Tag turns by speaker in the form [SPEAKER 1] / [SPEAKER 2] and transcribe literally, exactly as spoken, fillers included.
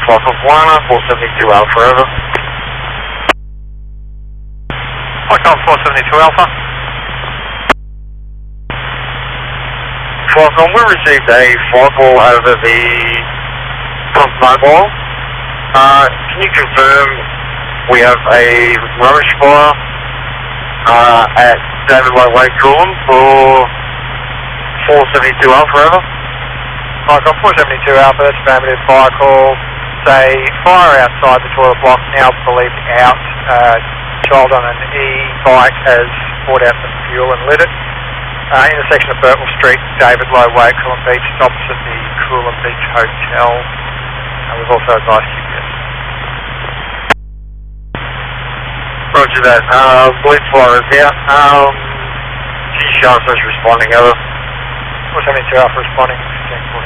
[SPEAKER 1] Fox One, four seventy-two Alpha, over.
[SPEAKER 2] Icon four seventy-two Alpha.
[SPEAKER 1] Falcon, we received a phone call over the front mobile. Uh, can you confirm we have a rubbish fire uh, at David Low Way Coolum for four seventy-two Alpha, over?
[SPEAKER 2] Icon four seventy-two Alpha, that's a parameter fire call. Say fire outside the toilet block, now believed out. Uh, child on an e-bike has poured out some fuel and lit it. Uh, intersection of Burtle Street, David Low Way, Coolum Beach, opposite the Coolum Beach Hotel. Uh, we've also advised Q P S.
[SPEAKER 1] Roger that. Uh, police fire is out. Um, can you show us who's responding, over?
[SPEAKER 2] four seventy-two Alpha responding, ten four